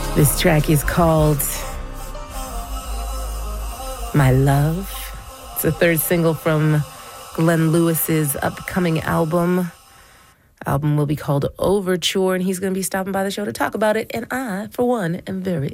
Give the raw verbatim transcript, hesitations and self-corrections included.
This track is called My Love. It's the third single from Glenn Lewis's upcoming album. Album will be called Overture, and he's going to be stopping by the show to talk about it. And I, for one, am very